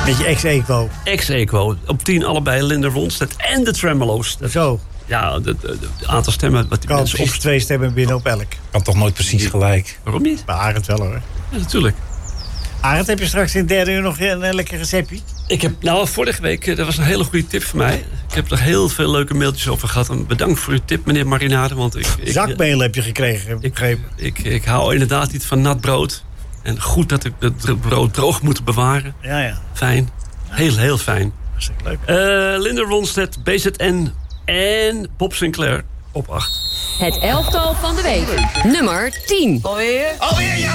Met je ex-equo. Ex-equo. Op 10 allebei Linda Ronstadt en de Tremolo's. Zo. Ja, het aantal stemmen wat die Kan mensen precies 2 stemmen binnen op elk. Kan toch nooit precies gelijk. Waarom niet? Maar Arend wel hoor. Ja, natuurlijk. Arend, heb je straks in het derde uur nog een lekker receptje? Ik heb, vorige week, dat was een hele goede tip voor mij. Ik heb er heel veel leuke mailtjes over gehad. En bedankt voor uw tip, meneer Marinade. Want Zakmeel heb je gekregen, heb ik begrepen. Ik hou inderdaad niet van nat brood. En goed dat ik het brood droog moet bewaren. Ja. Fijn. Heel fijn. Hartstikke leuk. Linda Ronstadt, BZN en Bob Sinclair op 8. Het elftal van de week. Nummer 10. Alweer, ja!